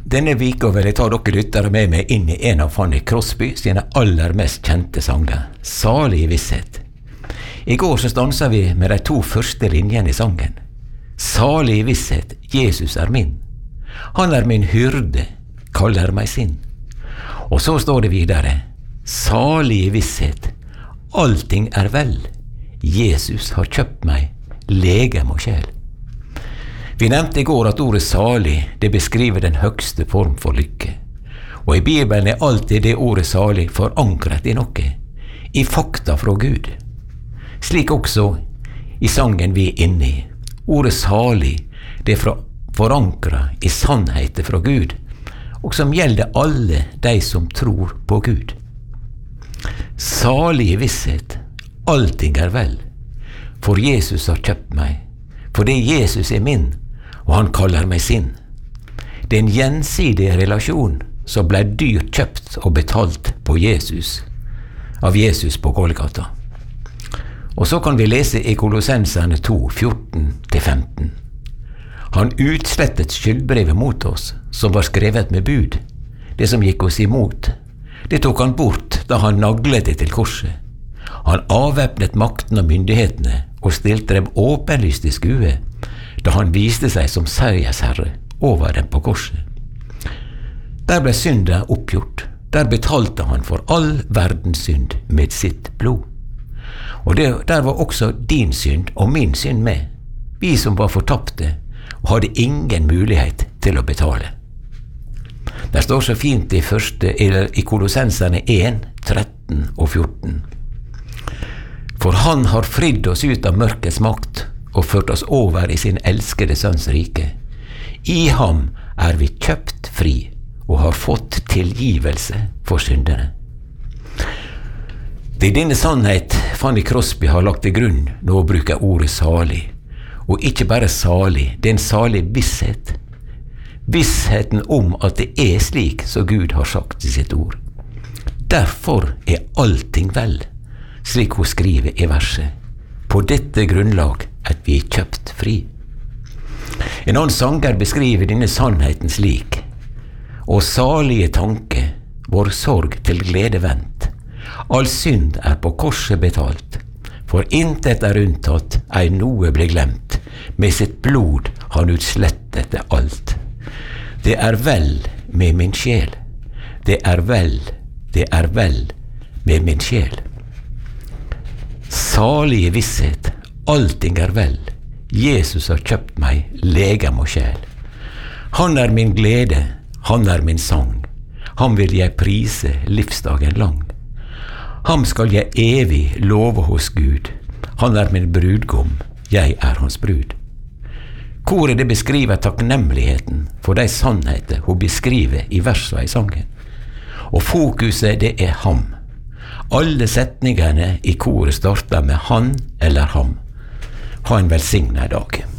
Denne vika vil jeg ta dere lyttere med meg inn i en av Fanny Crosby sine aller mest kjente sanger, Salig visshet. I går så stanset vi med de 2 første linjene i sangen. Salig visshet, Jesus er min. Han er min hyrde, kaller meg sin. Og så står det videre, salig visshet, allting er vel. Jesus har kjøpt meg, legem og sjel. Vi nevnte i går at ordet salig, det beskriver den høgste form for lykke. Og i Bibelen er alltid det ordet salig forankret i noe, i fakta fra Gud. Slik også i sangen vi er inne i. Ordet salig, det er forankret i sannheter fra Gud, og som gjelder alle de som tror på Gud. Salig visshet, allting er vel, for Jesus har kjøpt meg, fordi Jesus er min, og han kaller meg sin. Det er en gjensidig relasjon som ble dyrt kjøpt og betalt på Jesus, av Jesus på Golgata. Og så kan vi lese i Kolossenserne 2, 14-15. Han utslettet skyldbrevet mot oss, som var skrevet med bud. Det som gikk oss imot, det tok han bort da han naglet det til korset. Han avvæpnet makten og myndighetene og stilte dem åpenlyst i skue, da han viste seg som seiersherre over dem på korset. Der ble synda oppgjort. Der betalte han for all verdens synd med sitt blod. Og der var også din synd og min synd med. Vi som var fortapte og hadde ingen mulighet til å betale. Der står så fint i Kolossenserne 1, 13 og 14. For han har fridd oss ut av mørkets makt og ført oss over i sin elskede sønns rike. I ham er vi kjøpt fri og har fått tilgivelse for syndene. Det er denne sannhet Fanny Crosby har lagt til grunn når hun bruker ordet salig. Og ikke bare salig, det er en salig visshet. Vissheten om at det er slik som Gud har sagt i sitt ord. Derfor er allting vel, slik hun skriver i verset. På dette grunnlag at vi er kjøpt fri. En annen sanger beskriver denne sannheten slik. Og salige tanke, vår sorg til glede vendt. All synd er på korset betalt. For intet er unntatt, ei noe ble glemt. Med sitt blod han utslettet det alt. Det er vel med min sjel. Det er vel med min sjel. Salige visshet, allting er vel. Jesus har kjøpt meg, legem og sjel. Han er min glede, han er min sang. Han vil jeg prise livsdagen lang. Ham skal jeg evig love hos Gud. Han er min brudgom, jeg er hans brud. Koret det beskriver takknemligheten for de sannheter hun beskriver i versene i sangen. Og fokuset det er ham. Alle setningene i koret starter med han eller ham. Ha en velsignet dag.